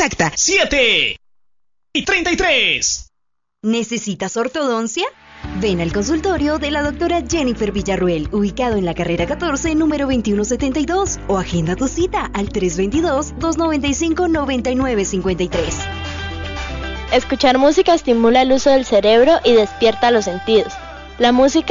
exacta, 7:33. ¿Necesitas ortodoncia? Ven al consultorio de la doctora Jennifer Villarruel, ubicado en la carrera 14, número 2172, o agenda tu cita al 322-295-9953. Escuchar música estimula el uso del cerebro y despierta los sentidos. La música